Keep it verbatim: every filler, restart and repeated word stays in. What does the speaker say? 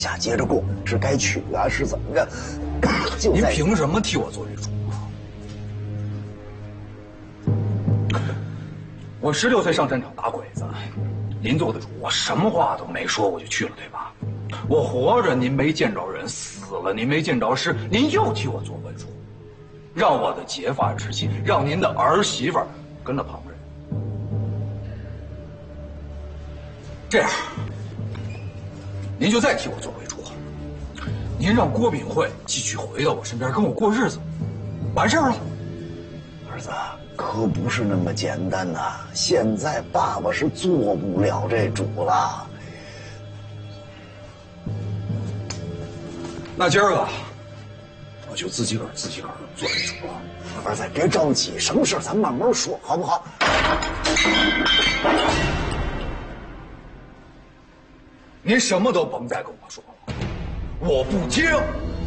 下接着供，是该娶啊，是怎么着？就您凭什么替我做这主？我十六岁上战场打鬼子，您做的主，我什么话都没说，我就去了，对吧？我活着您没见着人，死了您没见着尸，您又替我做文书，让我的结发之妻，让您的儿媳妇跟了旁人。这样，您就再替我做为主，您让郭炳慧继续回到我身边跟我过日子，完事儿了。 儿子。 可不是那么简单呐、啊！现在爸爸是做不了这主了。 那今儿个，我就自己个儿自己个儿做这主了。 儿子，别着急，什么事咱慢慢说，好不好？ 您什么都甭再跟我说了，我不听。